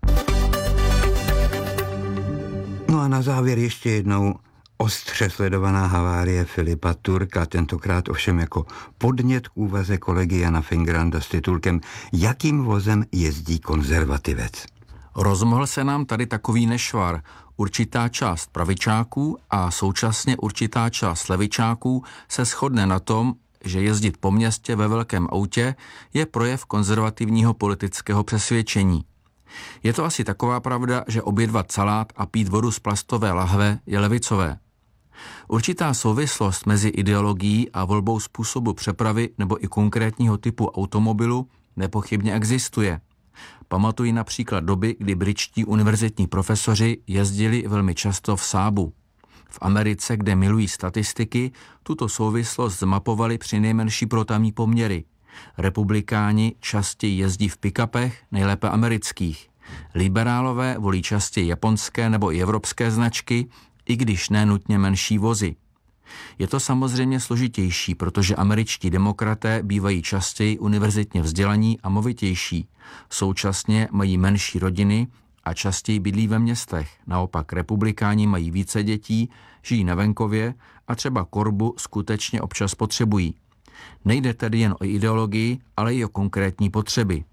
No a na závěr ještě jednou ostře sledovaná havárie Filipa Turka, tentokrát ovšem jako podnět k úvaze kolegy Jana Fingranda s titulkem Jakým vozem jezdí konzervativec?
Rozmohl se nám tady takový nešvar. Určitá část pravičáků a současně určitá část levičáků se shodne na tom, že jezdit po městě ve velkém autě je projev konzervativního politického přesvědčení. Je to asi taková pravda, že obědvat salát a pít vodu z plastové lahve je levicové. Určitá souvislost mezi ideologií a volbou způsobu přepravy nebo i konkrétního typu automobilu nepochybně existuje. Pamatuji například doby, kdy britští univerzitní profesoři jezdili velmi často v Saabu. V Americe, kde milují statistiky, tuto souvislost zmapovali přinejmenší pro tamní poměry. Republikáni častěji jezdí v pick-upech, nejlépe amerických. Liberálové volí častěji japonské nebo i evropské značky, i když ne nutně menší vozy. Je to samozřejmě složitější, protože američtí demokraté bývají častěji univerzitně vzdělaní a movitější. Současně mají menší rodiny a častěji bydlí ve městech. Naopak republikáni mají více dětí, žijí na venkově a třeba korbu skutečně občas potřebují. Nejde tedy jen o ideologii, ale i o konkrétní potřeby.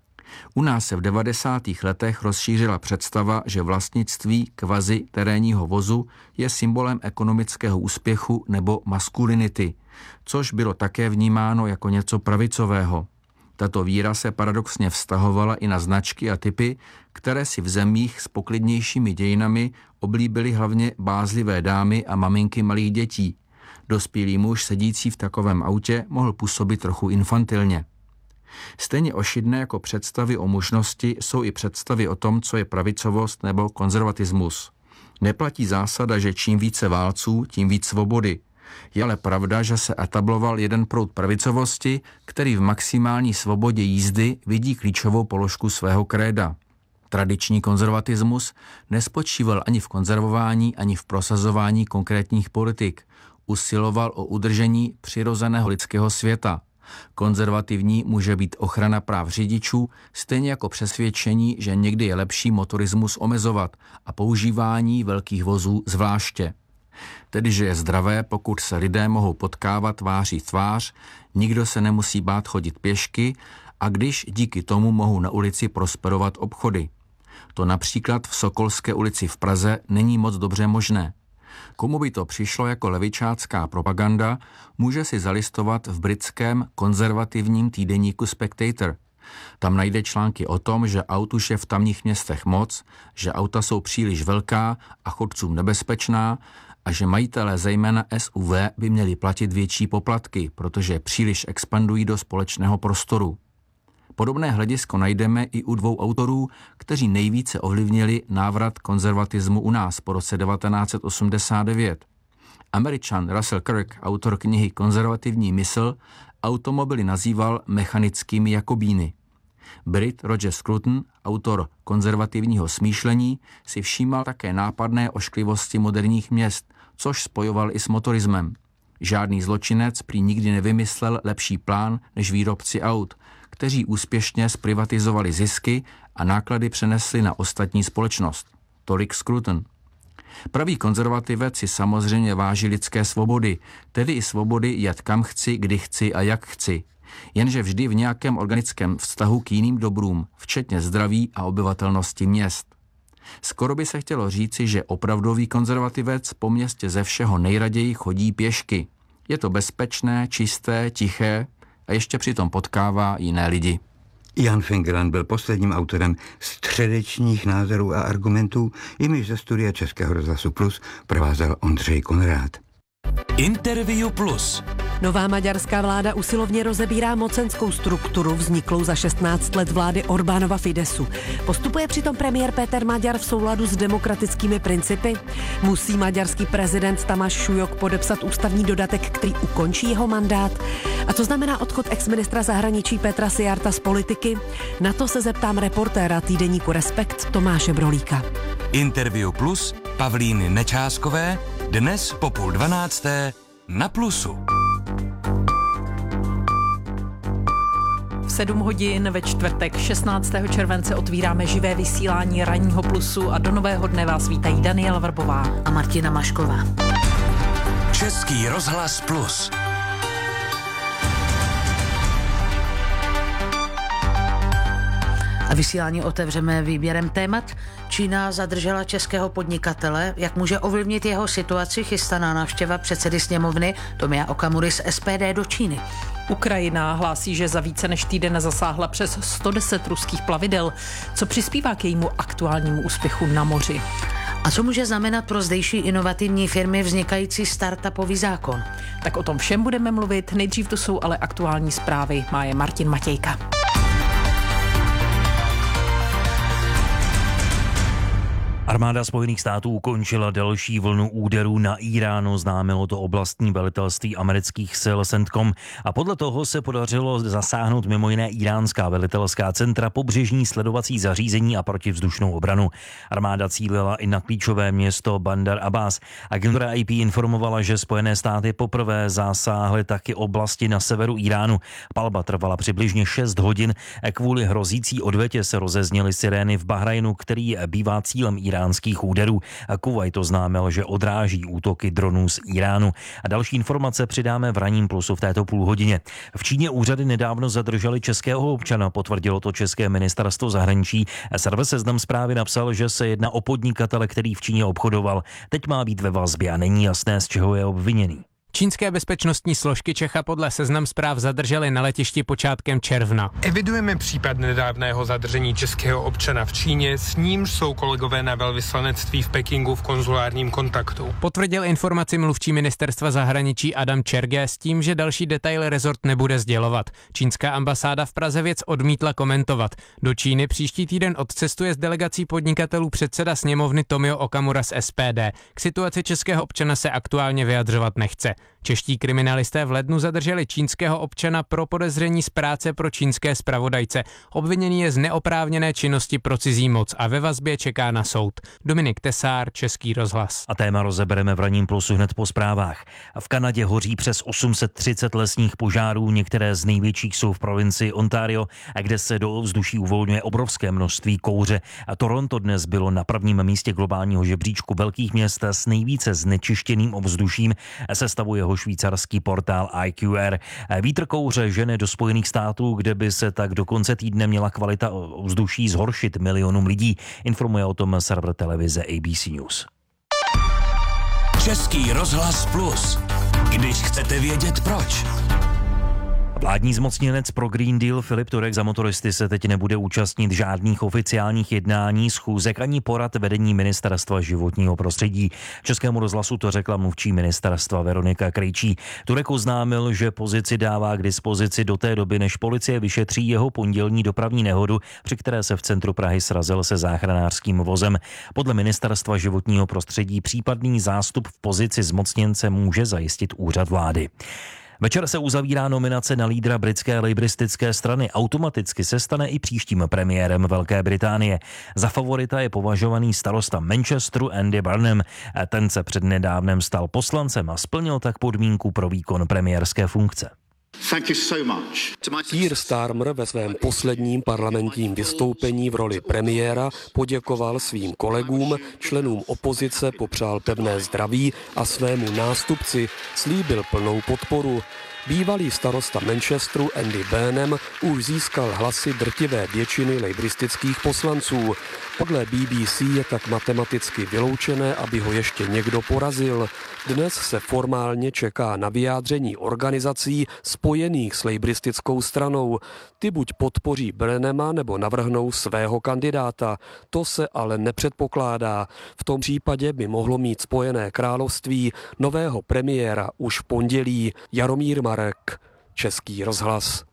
U nás se v 90. letech rozšířila představa, že vlastnictví kvazi terénního vozu je symbolem ekonomického úspěchu nebo maskulinity, což bylo také vnímáno jako něco pravicového. Tato víra se paradoxně vztahovala i na značky a typy, které si v zemích s poklidnějšími dějinami oblíbily hlavně bázlivé dámy a maminky malých dětí. Dospělý muž sedící v takovém autě mohl působit trochu infantilně. Stejně ošidné jako představy o mužnosti jsou i představy o tom, co je pravicovost nebo konzervatismus. Neplatí zásada, že čím více válců, tím víc svobody. Je ale pravda, že se etabloval jeden proud pravicovosti, který v maximální svobodě jízdy vidí klíčovou položku svého kréda. Tradiční konzervatismus nespočíval ani v konzervování, ani v prosazování konkrétních politik. Usiloval o udržení přirozeného lidského světa. Konzervativní může být ochrana práv řidičů, stejně jako přesvědčení, že někdy je lepší motorismus omezovat a používání velkých vozů zvláště. Tedy, že je zdravé, pokud se lidé mohou potkávat tváří v tvář, nikdo se nemusí bát chodit pěšky a když díky tomu mohou na ulici prosperovat obchody. To například v Sokolské ulici v Praze není moc dobře možné. Komu by to přišlo jako levičácká propaganda, může si zalistovat v britském konzervativním týdeníku Spectator. Tam najde články o tom, že aut už je v tamních městech moc, že auta jsou příliš velká a chodcům nebezpečná a že majitelé zejména SUV by měli platit větší poplatky, protože příliš expandují do společného prostoru. Podobné hledisko najdeme i u dvou autorů, kteří nejvíce ovlivnili návrat konzervatismu u nás po roce 1989. Američan Russell Kirk, autor knihy Konzervativní mysl, automobily nazýval mechanickými jakobíny. Brit Roger Scruton, autor Konzervativního smýšlení, si všímal také nápadné ošklivosti moderních měst, což spojoval i s motorismem. Žádný zločinec prý nikdy nevymyslel lepší plán než výrobci aut, kteří úspěšně zprivatizovali zisky a náklady přenesli na ostatní společnost. Tolik Scruton. Pravý konzervativec si samozřejmě váží lidské svobody, tedy i svobody jet kam chci, kdy chci a jak chci. Jenže vždy v nějakém organickém vztahu k jiným dobrům, včetně zdraví a obyvatelnosti měst. Skoro by se chtělo říci, že opravdový konzervativec po městě ze všeho nejraději chodí pěšky. Je to bezpečné, čisté, tiché a ještě přitom potkává jiné lidi.
Jan Fingeland byl posledním autorem středečních názorů a argumentů, jimiž ze studia Českého rozhlasu Plus provázel Ondřej Konrád.
Interview Plus.
Nová maďarská vláda usilovně rozebírá mocenskou strukturu vzniklou za 16 let vlády Orbánova Fidesu. Postupuje přitom premiér Péter Maďar v souladu s demokratickými principy? Musí maďarský prezident Tamás Šujok podepsat ústavní dodatek, který ukončí jeho mandát? A co znamená odchod exministra zahraničí Petra Sijarta z politiky? Na to se zeptám reportéra týdeníku Respekt Tomáše Brolíka.
Interview Plus Pavlíny Nečáskové dnes po 11:30 na Plusu.
V 7 hodin ve čtvrtek 16. července otvíráme živé vysílání ranního Plusu a do nového dne vás vítají Daniela Vrbová
a Martina Mašková.
Český rozhlas Plus.
A vysílání otevřeme výběrem témat. Čína zadržela českého podnikatele, jak může ovlivnit jeho situaci chystaná návštěva předsedy sněmovny Tomia Okamury z SPD do Číny.
Ukrajina hlásí, že za více než týden zasáhla přes 110 ruských plavidel, co přispívá k jejímu aktuálnímu úspěchu na moři.
A co může znamenat pro zdejší inovativní firmy vznikající startupový zákon?
Tak o tom všem budeme mluvit, nejdřív to jsou ale aktuální zprávy. Má je Martin Matějka.
Armáda Spojených států ukončila další vlnu úderů na Íránu, známilo to oblastní velitelství amerických sil CENTCOM a podle toho se podařilo zasáhnout mimo jiné iránská velitelská centra, pobřežní sledovací zařízení a protivzdušnou obranu. Armáda cílila i na klíčové město Bandar Abbas. Agentura AP informovala, že Spojené státy poprvé zasáhly taky oblasti na severu Íránu. Palba trvala přibližně 6 hodin. Kvůli hrozící odvetě se rozezněly sirény v Bahrajnu, který bývá cílem iránských úderů. Kuvajt oznámil, že odráží útoky dronů z Íránu. A další informace přidáme v ranním plusu v této půlhodině. V Číně úřady nedávno zadrželi českého občana, potvrdilo to české ministerstvo zahraničí. Server Seznam Zprávy napsal, že se jedná o podnikatele, který v Číně obchodoval. Teď má být ve vazbě a není jasné, z čeho je obviněný.
Čínské bezpečnostní složky Čecha podle Seznam Zpráv zadržely na letišti počátkem června.
Evidujeme případ nedávného zadržení českého občana v Číně, s nímž jsou kolegové na velvyslanectví v Pekingu v konzulárním kontaktu.
Potvrdil informaci mluvčí ministerstva zahraničí Adam Čerge s tím, že další detaily rezort nebude sdělovat. Čínská ambasáda v Praze věc odmítla komentovat. Do Číny příští týden odcestuje s delegací podnikatelů předseda sněmovny Tomio Okamura z SPD. K situaci českého občana se aktuálně vyjadřovat nechce. Čeští kriminalisté v lednu zadrželi čínského občana pro podezření z práce pro čínské zpravodajce. Obviněný je z neoprávněné činnosti pro cizí moc a ve vazbě čeká na soud. Dominik Tesár, Český rozhlas.
A téma rozebereme v ranním plusu hned po zprávách. V Kanadě hoří přes 830 lesních požárů, některé z největších jsou v provincii Ontario, kde se do ovzduší uvolňuje obrovské množství kouře. A Toronto dnes bylo na prvním místě globálního žebříčku velkých měst s nejvíce znečištěným ovzduším. Sestavuje jeho švýcarský portál IQR. Vítr kouře žene do Spojených států, kde by se tak do konce týdne měla kvalita ovzduší zhoršit milionům lidí. Informuje o tom server televize ABC News.
Český rozhlas Plus. Když chcete vědět proč.
Vládní zmocněnec pro Green Deal Filip Turek za motoristy se teď nebude účastnit žádných oficiálních jednání, schůzek ani porad vedení Ministerstva životního prostředí. Českému rozhlasu to řekla mluvčí ministerstva Veronika Krejčí. Turek oznámil, že pozici dává k dispozici do té doby, než policie vyšetří jeho pondělní dopravní nehodu, při které se v centru Prahy srazil se záchranářským vozem. Podle Ministerstva životního prostředí případný zástup v pozici zmocněnce může zajistit úřad vlády. Večer se uzavírá nominace na lídra britské lejbristické strany. Automaticky se stane i příštím premiérem Velké Británie. Za favorita je považovaný starosta Manchesteru Andy Burnham. Ten se přednedávnem stal poslancem a splnil tak podmínku pro výkon premiérské funkce.
Keir Starmer ve svém posledním parlamentním vystoupení v roli premiéra poděkoval svým kolegům, členům opozice popřál pevné zdraví a svému nástupci slíbil plnou podporu. Bývalý starosta Manchesteru Andy Burnham už získal hlasy drtivé většiny lejbristických poslanců. Podle BBC je tak matematicky vyloučené, aby ho ještě někdo porazil. Dnes se formálně čeká na vyjádření organizací spojených s lejbristickou stranou. Ty buď podpoří Burnhama nebo navrhnou svého kandidáta. To se ale nepředpokládá. V tom případě by mohlo mít Spojené království nového premiéra už v pondělí. Jaromír Marek, Český rozhlas.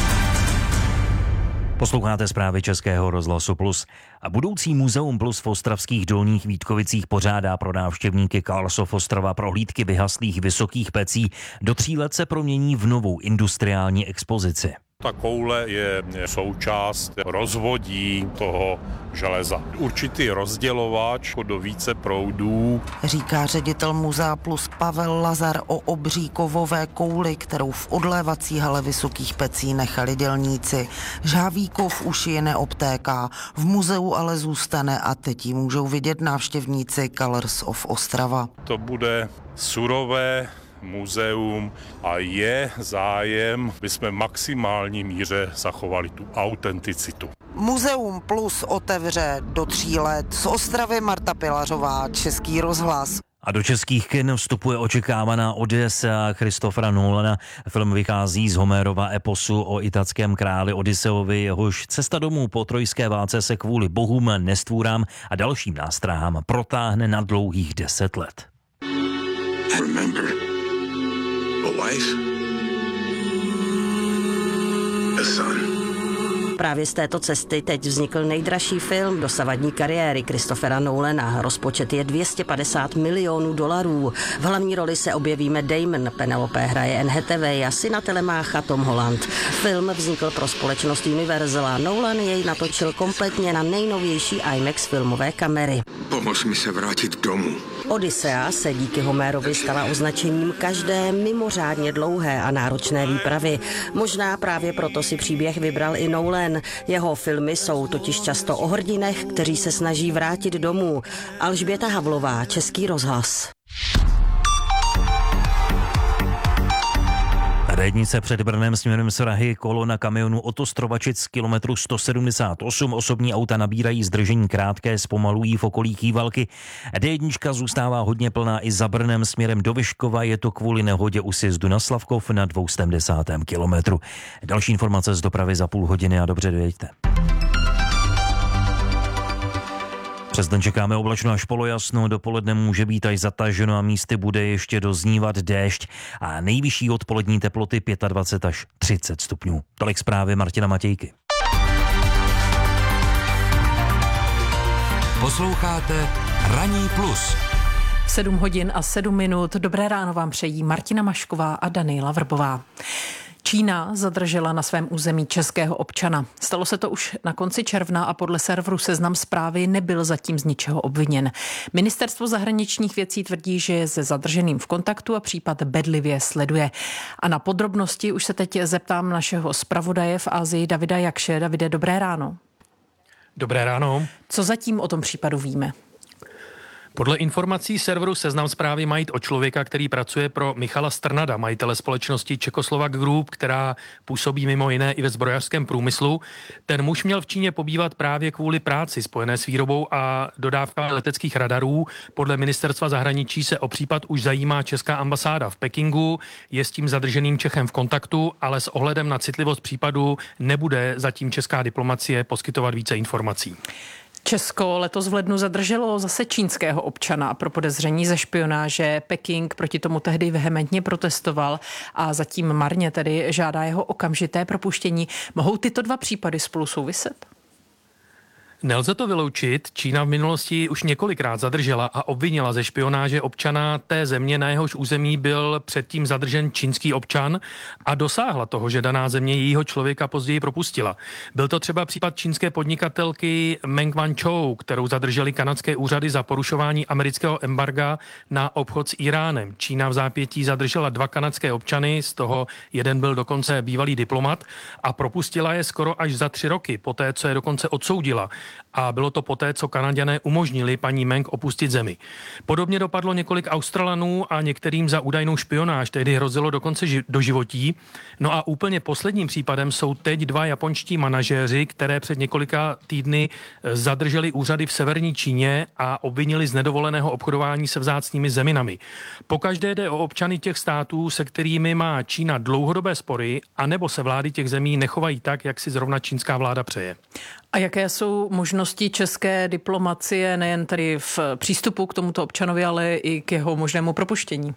Posloucháte zprávy Českého rozhlasu Plus. A budoucí muzeum Plus v ostravských Dolních Vítkovicích pořádá pro návštěvníky Karlsov Ostrava prohlídky vyhaslých vysokých pecí. Do 3 let se promění v novou industriální expozici.
Ta koule je součást rozvodí toho železa. Určitý rozdělovač do více proudů.
Říká ředitel Muzea Plus Pavel Lazar o obří kovové kouli, kterou v odlévací hale vysokých pecí nechali dělníci. Žhavý kov už je neobtéká, v muzeu ale zůstane a teď ji můžou vidět návštěvníci Colors of Ostrava.
To bude surové muzeum a je zájem, aby jsme v maximální míře zachovali tu autenticitu.
Muzeum Plus otevře do 3 let. Z Ostravy Marta Pilařová, Český rozhlas.
A do českých kin vstupuje očekávaná Odyssea Christophera Nolana. Film vychází z Homérova eposu o italském králi Odysseovi, jehož cesta domů po trojské válce se kvůli bohům, nestvůrám a dalším nástrahám protáhne na dlouhých 10 let.
A wife, a son. právě z této cesty teď vznikl nejdražší film dosavadní kariéry Christophera Nolana. Rozpočet je $250 milionů. V hlavní roli se objeví Matt Damon, Penelope hraje Anne Hathaway a syna Telemácha Tom Holland. Film vznikl pro společnost Universal a Nolan jej natočil kompletně na nejnovější IMAX filmové kamery.
Pomož mi se vrátit domů.
Odyssea se díky Homérovi stala označením každé mimořádně dlouhé a náročné výpravy. Možná právě proto si příběh vybral i Nolan. Jeho filmy jsou totiž často o hrdinech, kteří se snaží vrátit domů. Alžběta Havlová, Český rozhlas.
D1 před Brnem směrem z Prahy kolona kamionu Otostrovačic kilometru 178. Osobní auta nabírají zdržení krátké, zpomalují v okolí Kývalky. D1 zůstává hodně plná i za Brnem směrem do Vyškova. Je to kvůli nehodě u sjezdu na Slavkov na 270. kilometru. Další informace z dopravy za půl hodiny a dobře dojeďte. Přes den čekáme oblačno až polojasno, dopoledne může být až zataženo a místy bude ještě doznívat déšť a nejvyšší odpolední teploty 25 až 30 stupňů. Tolik zprávy Martina Matějky.
Posloucháte Ranní plus.
7 hodin a 7 minut. Dobré ráno vám přejí Martina Mašková a Daniela Vrbová. Čína zadržela na svém území českého občana. Stalo se to už na konci června a podle serveru Seznam Zprávy nebyl zatím z ničeho obviněn. Ministerstvo zahraničních věcí tvrdí, že je se zadrženým v kontaktu a případ bedlivě sleduje. A na podrobnosti už se teď zeptám našeho zpravodaje v Asii Davida Jakše. Davide, dobré ráno.
Dobré ráno.
Co zatím o tom případu víme?
Podle informací serveru Seznam Zprávy mají o člověka, který pracuje pro Michala Strnada, majitele společnosti Czechoslovak Group, která působí mimo jiné i ve zbrojařském průmyslu. Ten muž měl v Číně pobývat právě kvůli práci spojené s výrobou a dodávkami leteckých radarů. Podle ministerstva zahraničí se o případ už zajímá česká ambasáda v Pekingu. Je s tím zadrženým Čechem v kontaktu, ale s ohledem na citlivost případu nebude zatím česká diplomacie poskytovat více informací.
Česko letos v lednu zadrželo zase čínského občana pro podezření ze špionáže. Peking proti tomu tehdy vehementně protestoval a zatím marně tedy žádá jeho okamžité propuštění. Mohou tyto dva případy spolu souviset?
Nelze to vyloučit. Čína v minulosti už několikrát zadržela a obvinila ze špionáže občana té země, na jehož území byl předtím zadržen čínský občan a dosáhla toho, že daná země jejího člověka později propustila. Byl to třeba případ čínské podnikatelky Meng Wanzhou, kterou zadrželi kanadské úřady za porušování amerického embarga na obchod s Iránem. Čína v zápětí zadržela 2 kanadské občany, z toho jeden byl dokonce bývalý diplomat a propustila je skoro až za 3 roky, poté co je dokonce odsoudila. A bylo to poté, co Kanaďané umožnili paní Meng opustit zemi. Podobně dopadlo několik Australanů a některým za údajnou špionáž tehdy hrozilo dokonce doživotí. No a úplně posledním případem jsou teď 2 japonští manažéři, které před několika týdny zadrželi úřady v severní Číně a obvinili z nedovoleného obchodování se vzácnými zeminami. Pokaždé jde o občany těch států, se kterými má Čína dlouhodobé spory, anebo se vlády těch zemí nechovají tak, jak si zrovna čínská vláda přeje.
A jaké jsou možnosti české diplomacie nejen tedy v přístupu k tomuto občanovi, ale i k jeho možnému propuštění?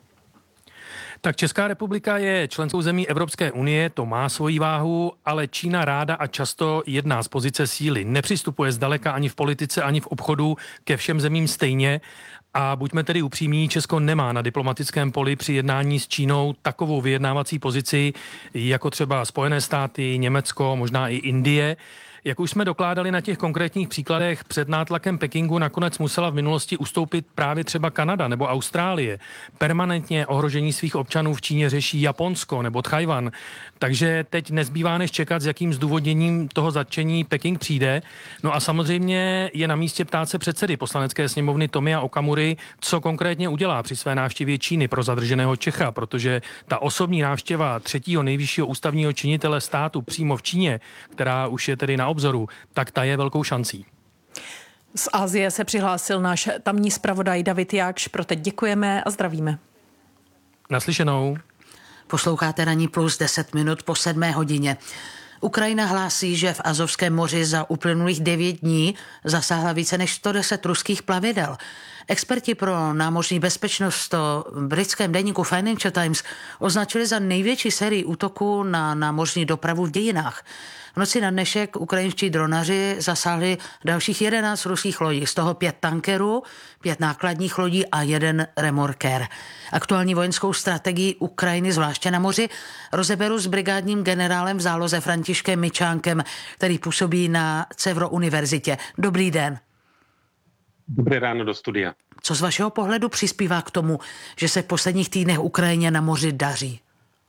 Tak Česká republika je členskou zemí Evropské unie, to má svoji váhu, ale Čína ráda a často jedná z pozice síly. Nepřistupuje zdaleka ani v politice, ani v obchodu ke všem zemím stejně. A buďme tedy upřímní, Česko nemá na diplomatickém poli při jednání s Čínou takovou vyjednávací pozici, jako třeba Spojené státy, Německo, možná i Indie. Jak už jsme dokládali na těch konkrétních příkladech, před nátlakem Pekingu nakonec musela v minulosti ustoupit právě třeba Kanada nebo Austrálie. Permanentně ohrožení svých občanů v Číně řeší Japonsko nebo Tchajwan. Takže teď nezbývá než čekat, s jakým zdůvodněním toho zatčení Peking přijde. No a samozřejmě je na místě ptát se předsedy Poslanecké sněmovny Tomia Okamury, co konkrétně udělá při své návštěvě Číny pro zadrženého Čecha, protože ta osobní návštěva 3. nejvyššího ústavního činitele státu přímo v Číně, která už je tedy na obzoru, tak ta je velkou šancí.
Z Asie se přihlásil náš tamní zpravodaj David Jakš. Pro teď děkujeme a zdravíme.
Naslyšenou.
Posloucháte Ranní plus 10 minut po 7 hodině. Ukrajina hlásí, že v Azovském moři za uplynulých 9 dní zasáhla více než 110 ruských plavidel. Experti pro námořní bezpečnost to v britském deníku Financial Times označili za největší sérii útoků na námořní dopravu v dějinách. V noci na dnešek ukrajinští dronaři zasáhli dalších 11 ruských lodí, z toho 5 tankerů, 5 nákladních lodí a 1 remorkér. Aktuální vojenskou strategii Ukrajiny, zvláště na moři, rozeberu s brigádním generálem v záloze Františkem Mičánkem, který působí na Cevro univerzitě. Dobrý den.
Dobré ráno do studia.
Co z vašeho pohledu přispívá k tomu, že se v posledních týdnech Ukrajině na moři daří?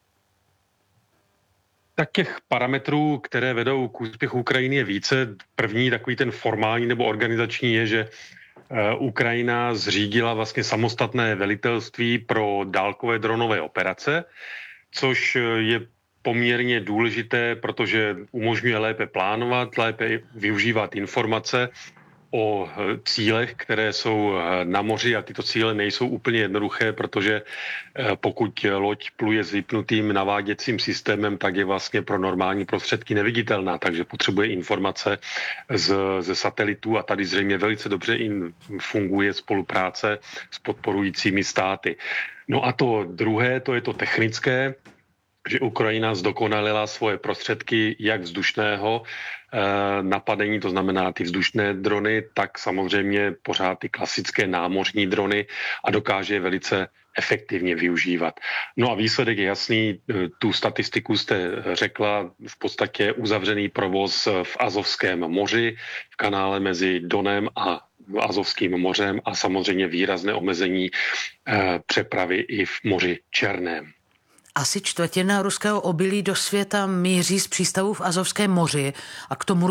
Tak těch parametrů, které vedou k úspěchu Ukrajiny, je více. První, takový ten formální nebo organizační, je, že Ukrajina zřídila vlastně samostatné velitelství pro dálkové dronové operace, což je poměrně důležité, protože umožňuje lépe plánovat, lépe využívat informace o cílech, které jsou na moři, a tyto cíle nejsou úplně jednoduché, protože pokud loď pluje s vypnutým naváděcím systémem, tak je vlastně pro normální prostředky neviditelná, takže potřebuje informace ze satelitů a tady zřejmě velice dobře funguje spolupráce s podporujícími státy. No a to druhé, to je to technické, že Ukrajina zdokonalila svoje prostředky jak vzdušného napadení, to znamená ty vzdušné drony, tak samozřejmě pořád ty klasické námořní drony a dokáže je velice efektivně využívat. No a výsledek je jasný, tu statistiku jste řekla, v podstatě uzavřený provoz v Azovském moři, v kanále mezi Donem a Azovským mořem a samozřejmě výrazné omezení přepravy i v moři Černém.
Asi čtvrtina ruského obilí do světa míří z přístavů v Azovském moři a k tomu